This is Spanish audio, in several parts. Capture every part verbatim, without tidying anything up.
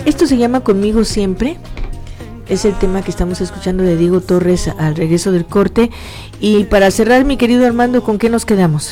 Esto se llama Conmigo Siempre. Es el tema que estamos escuchando de Diego Torres al regreso del corte. Y para cerrar, mi querido Armando, ¿con qué nos quedamos?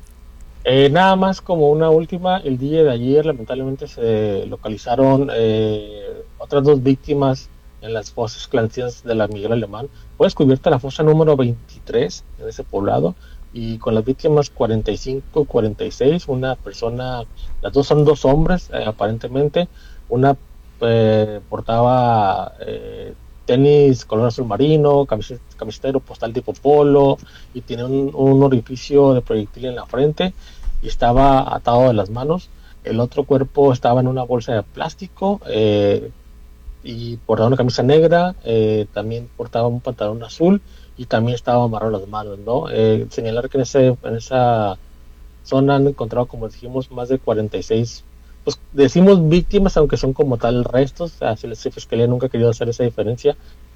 Eh, nada más como una última, el día de ayer lamentablemente se localizaron eh, otras dos víctimas en las fosas clandestinas de la Miguel Alemán. Fue descubierta la fosa número veintitrés en ese poblado, y con las víctimas cuarenta y cinco, cuarenta y seis, una persona, las dos son dos hombres eh, aparentemente. Una eh, portaba eh, tenis color azul marino, camiseta, camiseta postal tipo polo, y tiene un, un orificio de proyectil en la frente y estaba atado de las manos. El otro cuerpo estaba en una bolsa de plástico eh, y portaba una camisa negra, eh, también portaba un pantalón azul y también estaba amarrado las manos, ¿no? Eh, señalar que en, ese, en esa zona han encontrado, como dijimos, más de cuarenta y seis, pues decimos víctimas, aunque son como tal restos. La Fiscalía nunca ha querido hacer esa diferencia,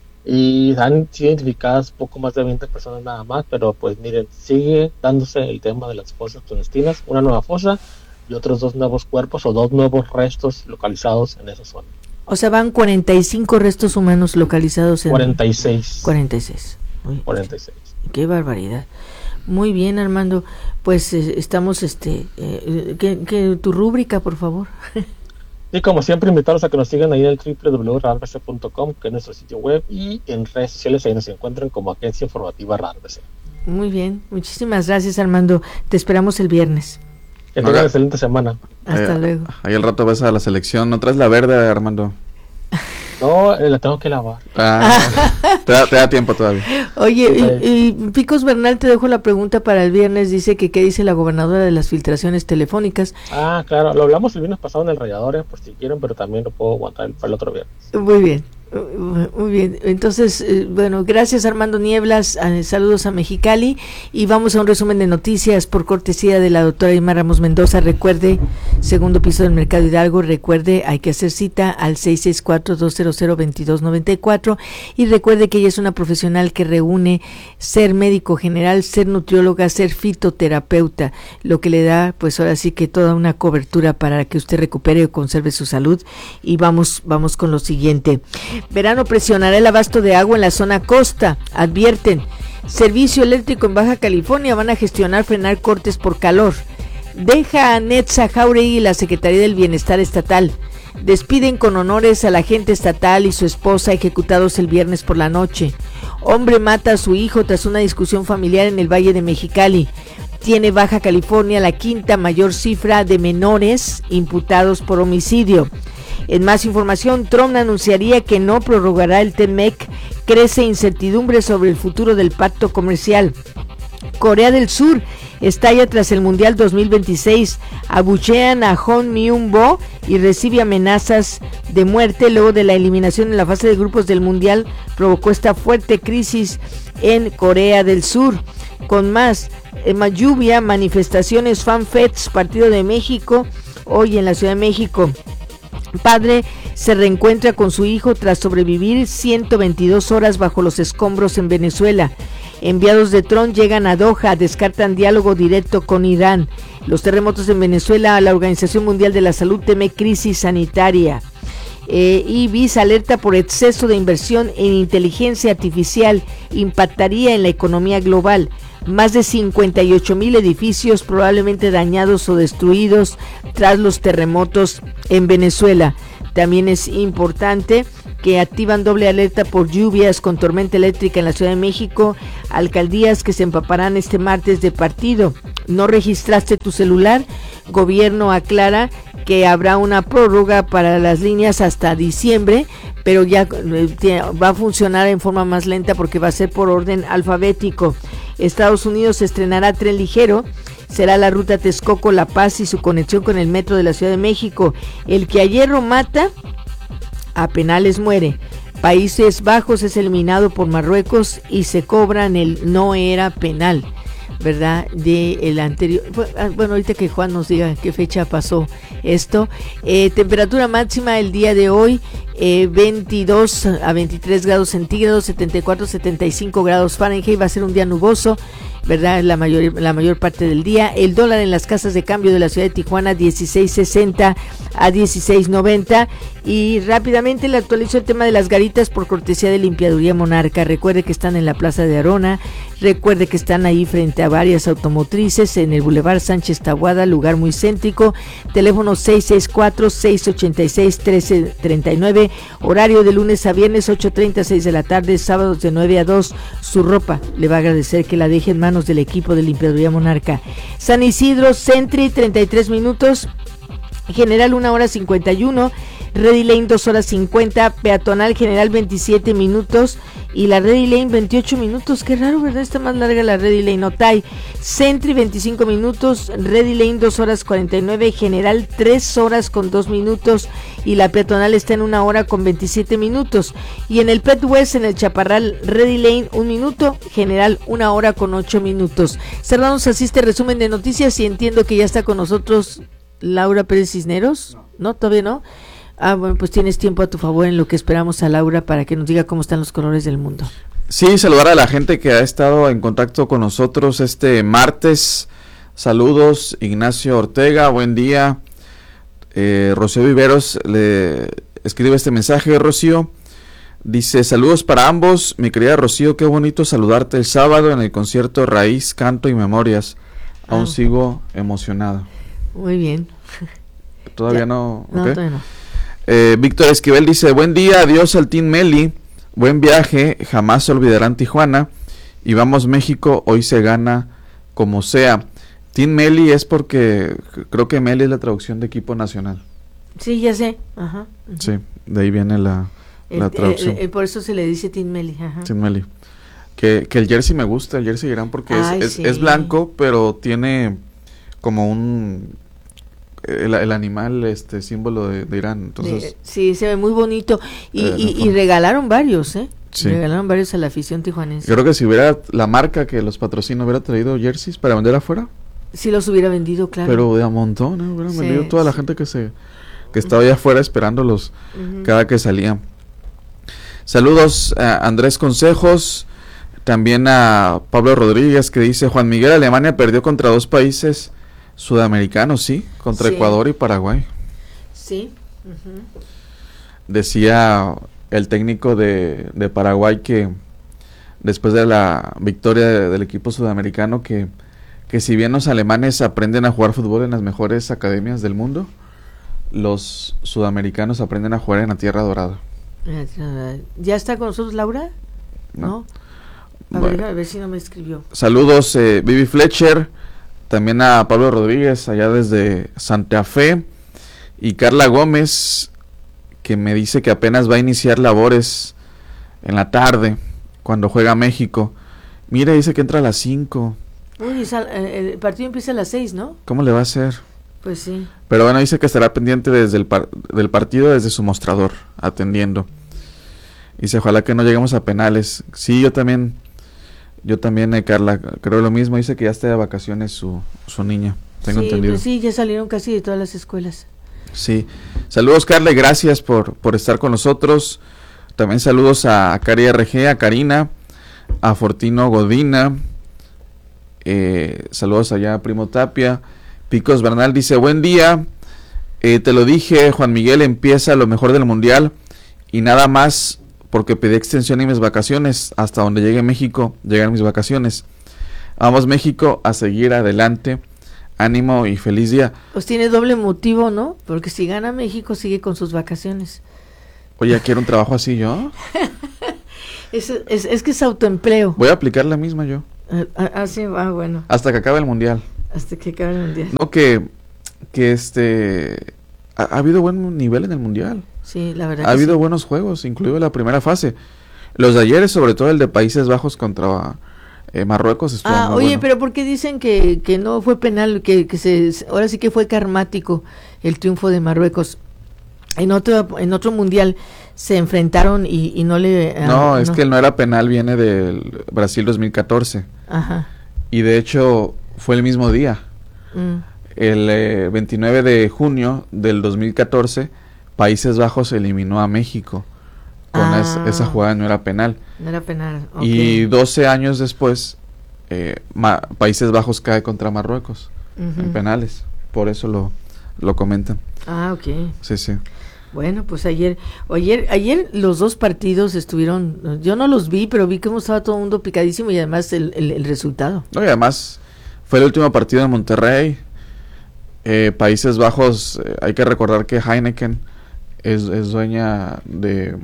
y han sido identificadas poco más de veinte personas nada más, pero pues miren, sigue dándose el tema de las fosas clandestinas, una nueva fosa y otros dos nuevos cuerpos o dos nuevos restos localizados en esa zona. O sea, van cuarenta y cinco restos humanos localizados en... cuarenta y seis. cuarenta y seis. Uy, cuarenta y seis. Qué barbaridad. Muy bien, Armando. Pues eh, estamos, este, eh, que, que tu rúbrica, por favor. Y como siempre, invitarlos a que nos sigan ahí en el doble u doble u doble u punto radar b c punto com, que es nuestro sitio web, y en redes sociales ahí nos encuentran como Agencia Informativa Radar B C. Muy bien, muchísimas gracias, Armando. Te esperamos el viernes. Que tengan una excelente semana. Hasta eh, luego. Ahí al rato ves a la selección. ¿No traes la verde, Armando? No, eh, la tengo que lavar. Ah, te, da, te da tiempo todavía. Oye, y, y Picos Bernal, te dejo la pregunta para el viernes. Dice que qué dice la gobernadora de las filtraciones telefónicas. Ah, claro, lo hablamos el viernes pasado en el Rayador, eh, por si quieren, pero también lo puedo aguantar para el otro viernes. Muy bien. Muy bien, entonces, eh, bueno, gracias Armando Nieblas, eh, saludos a Mexicali, y vamos a un resumen de noticias por cortesía de la doctora Irma Ramos Mendoza. Recuerde, segundo piso del Mercado Hidalgo, recuerde, hay que hacer cita al seis seis cuatro, dos cero cero, dos dos nueve cuatro, y recuerde que ella es una profesional que reúne ser médico general, ser nutrióloga, ser fitoterapeuta, lo que le da, pues ahora sí que toda una cobertura para que usted recupere o conserve su salud. Y vamos, vamos con lo siguiente. Verano presionará el abasto de agua en la zona costa. Advierten, Servicio Eléctrico en Baja California van a gestionar frenar cortes por calor. Deja a Netza Jauregui la Secretaría del Bienestar Estatal. Despiden con honores al agente estatal y su esposa ejecutados el viernes por la noche. Hombre mata a su hijo tras una discusión familiar en el Valle de Mexicali. Tiene Baja California la quinta mayor cifra de menores imputados por homicidio. En más información, Trump anunciaría que no prorrogará el T M E C. Crece incertidumbre sobre el futuro del pacto comercial. Corea del Sur estalla tras el Mundial dos mil veintiséis. Abuchean a Hong Myung-bo y recibe amenazas de muerte luego de la eliminación en la fase de grupos del Mundial. Provocó esta fuerte crisis en Corea del Sur. Con más, eh, más lluvia, manifestaciones, fanfests, Partido de México, hoy en la Ciudad de México. Padre se reencuentra con su hijo tras sobrevivir ciento veintidós horas bajo los escombros en Venezuela. Enviados de Trump llegan a Doha, descartan diálogo directo con Irán. Los terremotos en Venezuela, la Organización Mundial de la Salud teme crisis sanitaria. Eh, y Visa alerta por exceso de inversión en inteligencia artificial, impactaría en la economía global. Más de cincuenta y ocho mil edificios probablemente dañados o destruidos tras los terremotos en Venezuela. También es importante que activan doble alerta por lluvias con tormenta eléctrica en la Ciudad de México. Alcaldías que se empaparán este martes de partido. ¿No registraste tu celular? Gobierno aclara que habrá una prórroga para las líneas hasta diciembre, pero ya va a funcionar en forma más lenta porque va a ser por orden alfabético. Estados Unidos estrenará tren ligero. Será la ruta Texcoco-La Paz y su conexión con el metro de la Ciudad de México. El que a hierro mata, a penales muere. Países Bajos es eliminado por Marruecos y se cobran el no era penal, ¿verdad? De el anterior. Bueno, ahorita que Juan nos diga qué fecha pasó esto. Eh, temperatura máxima el día de hoy, eh, veintidós a veintitrés grados centígrados, setenta y cuatro, setenta y cinco grados Fahrenheit. Va a ser un día nuboso, ¿verdad? La mayor, la mayor parte del día. El dólar en las casas de cambio de la ciudad de Tijuana, dieciséis sesenta a dieciséis noventa. Y rápidamente le actualizo el tema de las garitas por cortesía de Limpiaduría Monarca. Recuerde que están en la Plaza de Arona, recuerde que están ahí frente a varias automotrices en el Boulevard Sánchez Taboada, lugar muy céntrico. Teléfono seis seis cuatro, seis ocho seis, uno tres tres nueve, horario de lunes a viernes ocho treinta a seis de la tarde, sábados de nueve a dos. Su ropa le va a agradecer que la deje en manos del equipo de Limpiaduría Monarca. San Isidro, Sentry, treinta y tres minutos, General una hora cincuenta y uno, Ready Lane dos horas cincuenta, Peatonal General veintisiete minutos y la Ready Lane veintiocho minutos. Qué raro, ¿verdad? Está más larga la Ready Lane. Otay, Sentry veinticinco minutos, Ready Lane dos horas cuarenta y nueve, General tres horas con dos minutos y la Peatonal está en una hora con veintisiete minutos. Y en el Pet West, en el Chaparral, Ready Lane un minuto, General una hora con ocho minutos. Cerramos así este resumen de noticias y entiendo que ya está con nosotros Laura Pérez Cisneros. No, ¿no? ¿Todavía no? Ah, bueno, pues tienes tiempo a tu favor en lo que esperamos a Laura para que nos diga cómo están los colores del mundo. Sí, saludar a la gente que ha estado en contacto con nosotros este martes. Saludos, Ignacio Ortega, buen día. Eh, Rocío Viveros le escribe este mensaje, Rocío. Dice, saludos para ambos, mi querida Rocío, qué bonito saludarte el sábado en el concierto Raíz, Canto y Memorias. Aún ah. sigo emocionado. Muy bien. Todavía ya. no. No, okay. todavía no. Eh, Víctor Esquivel dice, buen día, adiós al Team Meli, buen viaje, jamás se olvidarán Tijuana, y vamos México, hoy se gana como sea. Team Meli es porque creo que Meli es la traducción de equipo nacional. Sí, ya sé. Ajá. Uh-huh. Sí, de ahí viene la, el, la traducción. El, el, por eso se le dice Team Meli. Ajá. Team Meli. Que, que el jersey me gusta, el jersey Irán, porque Ay, es, sí. es, es blanco, pero tiene como un... El, el animal, este símbolo de, de Irán, entonces de, sí, se ve muy bonito y, eh, y, y regalaron varios, ¿eh? Sí. Regalaron varios a la afición tijuanense. Yo creo que si hubiera la marca que los patrocina hubiera traído jerseys para vender afuera, sí los hubiera vendido, claro. Pero de a montón, ¿eh? Hubieran sí, vendido toda sí. la gente que se que estaba allá afuera esperándolos uh-huh. cada que salían. Saludos a Andrés Consejos, también a Pablo Rodríguez que dice, Juan Miguel, Alemania perdió contra dos países sudamericanos, sí, contra sí. Ecuador y Paraguay. Sí. Uh-huh. Decía el técnico de, de Paraguay que después de la victoria de, del equipo sudamericano que, que si bien los alemanes aprenden a jugar fútbol en las mejores academias del mundo, los sudamericanos aprenden a jugar en la Tierra Dorada. ¿Ya está con nosotros Laura? No. ¿No? A, bueno. ver, a ver si no me escribió. Saludos, eh, Vivi Fletcher. También a Pablo Rodríguez, allá desde Santa Fe, y Carla Gómez, que me dice que apenas va a iniciar labores en la tarde, cuando juega México. Mira, dice que entra a las cinco. Uy, el partido empieza a las seis, ¿no? ¿Cómo le va a hacer? Pues sí. Pero bueno, dice que estará pendiente desde el par- del partido, desde su mostrador, atendiendo. Dice, ojalá que no lleguemos a penales. Sí, yo también... Yo también, eh, Carla, creo lo mismo. Dice que ya está de vacaciones su, su niña. Tengo sí, entendido. Pues sí, ya salieron casi de todas las escuelas. Sí. Saludos, Carla, y gracias por, por estar con nosotros. También saludos a, a Cari R G, a Karina, a Fortino Godina. Eh, saludos allá a Primo Tapia. Picos Bernal dice, buen día. Eh, te lo dije, Juan Miguel, empieza lo mejor del Mundial. Y nada más... porque pedí extensión en mis vacaciones, hasta donde llegue México, llegan mis vacaciones. Vamos México a seguir adelante, ánimo y feliz día. Pues tiene doble motivo, ¿no? Porque si gana México, sigue con sus vacaciones. Oye, ¿quiero un trabajo así yo? es, es, es que es autoempleo. Voy a aplicar la misma yo. Ah, ah, sí, ah, bueno. Hasta que acabe el Mundial. Hasta que acabe el Mundial. No, que, que este... Ha, ha habido buen nivel en el Mundial. Sí, la verdad. Ha habido sí. buenos juegos, incluido la primera fase. Los de ayer, sobre todo el de Países Bajos contra eh, Marruecos, estuvo Ah, muy oye, bueno. pero ¿por qué dicen que, que no fue penal? Que, que se, ahora sí que fue karmático el triunfo de Marruecos. En otro en otro mundial se enfrentaron y, y no le... No, ah, es no. que el no era penal, viene del Brasil dos mil catorce. Ajá. Y de hecho fue el mismo día. Mm. El eh, veintinueve de junio del dos mil catorce Países Bajos eliminó a México. Con ah, es, esa jugada no era penal. No era penal. Okay. Y doce años después, eh, Ma- Países Bajos cae contra Marruecos uh-huh. en penales. Por eso lo, lo comentan. Ah, ok. Sí, sí. Bueno, pues ayer, ayer, ayer los dos partidos estuvieron, yo no los vi, pero vi cómo estaba todo el mundo picadísimo y además el, el, el resultado. No, y además fue el último partido en Monterrey. Eh, Países Bajos, eh, hay que recordar que Heineken es, es dueña de,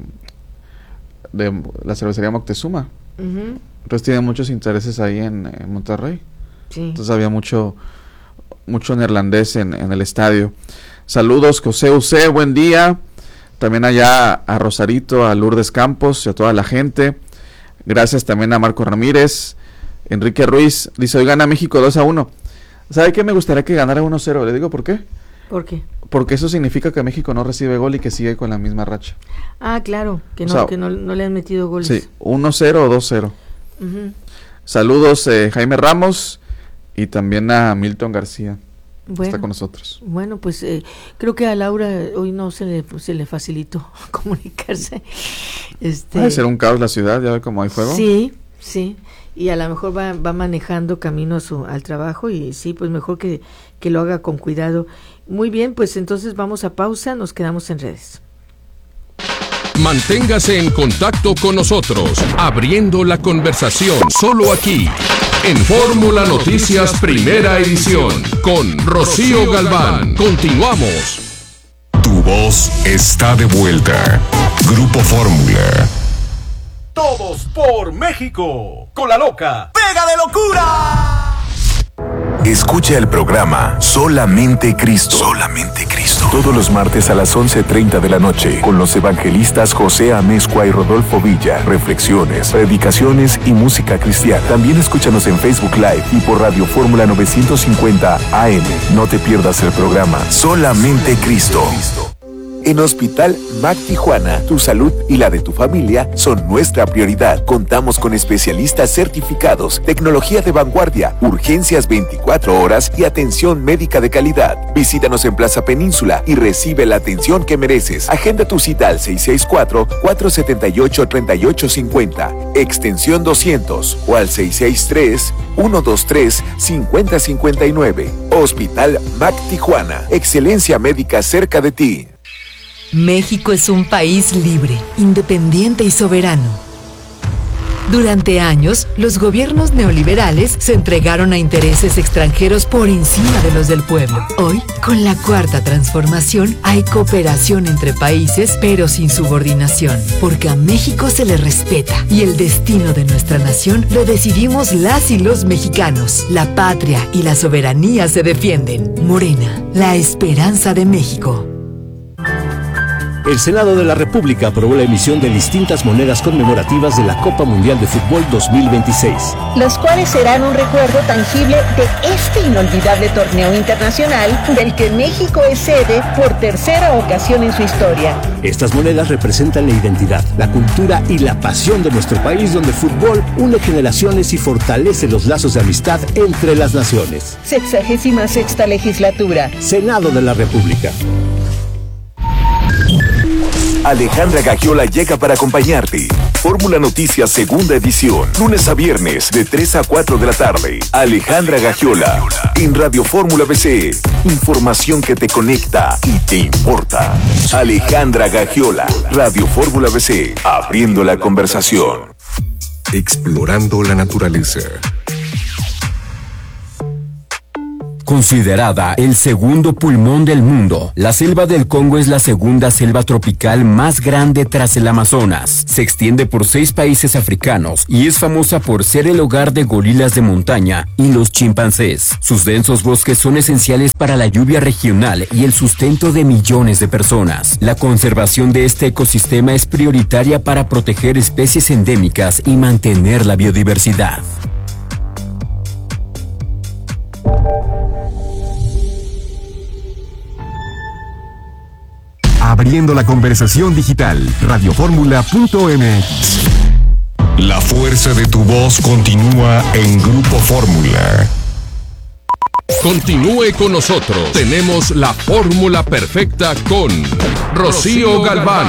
de la cervecería Moctezuma. Uh-huh. Entonces tiene muchos intereses ahí en, en Monterrey. Sí. Entonces había mucho, mucho neerlandés en, en el estadio. Saludos, José Use, buen día. También allá a Rosarito, a Lourdes Campos y a toda la gente. Gracias también a Marco Ramírez. Enrique Ruiz dice, hoy gana México dos a uno. ¿Sabe qué? Me gustaría que ganara uno cero. ¿Le digo por qué? ¿Por qué? Porque eso significa que México no recibe gol y que sigue con la misma racha. Ah, claro, que no, o sea, que no, no le han metido goles. Sí, uno cero o dos cero. Uh-huh. Saludos, eh, Jaime Ramos y también a Milton García. Bueno, está con nosotros. Bueno, pues eh, creo que a Laura hoy no se le se le facilitó comunicarse. Este, Puede ser un caos la ciudad, ya ve cómo hay fuego. Sí, sí. Y a lo mejor va, va manejando camino a su, al trabajo y sí, pues mejor que, que lo haga con cuidado. Muy bien, pues entonces vamos a pausa, nos quedamos en redes. Manténgase en contacto con nosotros, abriendo la conversación, solo aquí, en Fórmula Noticias Primera Edición, con Rocío Galván. Continuamos. Tu voz está de vuelta. Grupo Fórmula. Todos por México, con la loca Pega de Locura. Escucha el programa Solamente Cristo. Solamente Cristo. Todos los martes a las once treinta de la noche con los evangelistas José Amezcua y Rodolfo Villa. Reflexiones, predicaciones y música cristiana. También escúchanos en Facebook Live y por Radio Fórmula novecientos cincuenta A M. No te pierdas el programa Solamente Cristo. En Hospital M A C Tijuana, tu salud y la de tu familia son nuestra prioridad. Contamos con especialistas certificados, tecnología de vanguardia, urgencias veinticuatro horas y atención médica de calidad. Visítanos en Plaza Península y recibe la atención que mereces. Agenda tu cita al seis seis cuatro, cuatro siete ocho, tres ocho cinco cero, extensión doscientos o al seis seis tres, uno dos tres, cinco cero cinco nueve. Hospital M A C Tijuana, excelencia médica cerca de ti. México es un país libre, independiente y soberano. Durante años, los gobiernos neoliberales se entregaron a intereses extranjeros por encima de los del pueblo. Hoy, con la Cuarta Transformación, hay cooperación entre países, pero sin subordinación, porque a México se le respeta y el destino de nuestra nación lo decidimos las y los mexicanos. La patria y la soberanía se defienden. Morena, la esperanza de México. El Senado de la República aprobó la emisión de distintas monedas conmemorativas de la Copa Mundial de Fútbol dos mil veintiséis. Los cuales serán un recuerdo tangible de este inolvidable torneo internacional del que México es sede por tercera ocasión en su historia. Estas monedas representan la identidad, la cultura y la pasión de nuestro país, donde el fútbol une generaciones y fortalece los lazos de amistad entre las naciones. Sexagésima sexta legislatura. Senado de la República. Alejandra Gagiola llega para acompañarte. Fórmula Noticias Segunda Edición, lunes a viernes de tres a cuatro de la tarde. Alejandra Gagiola en Radio Fórmula B C. Información que te conecta y te importa. Alejandra Gagiola, Radio Fórmula B C, abriendo la conversación. Explorando la naturaleza. Considerada el segundo pulmón del mundo, la selva del Congo es la segunda selva tropical más grande tras el Amazonas. Se extiende por seis países africanos y es famosa por ser el hogar de gorilas de montaña y los chimpancés. Sus densos bosques son esenciales para la lluvia regional y el sustento de millones de personas. La conservación de este ecosistema es prioritaria para proteger especies endémicas y mantener la biodiversidad. Abriendo la conversación digital, radioformula punto m x. La fuerza de tu voz continúa en Grupo Fórmula. Continúe con nosotros. Tenemos la fórmula perfecta con Rocío Galván.